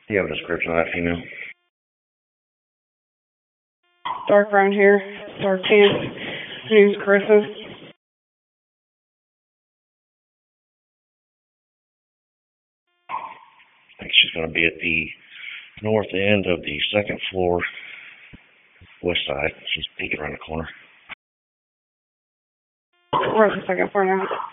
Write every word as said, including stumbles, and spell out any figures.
Do you have a description of that female? Dark brown hair, dark tan. Her name's Carissa. I think she's going to be at the north end of the second floor, west side. She's peeking around the corner. We're at the second floor now.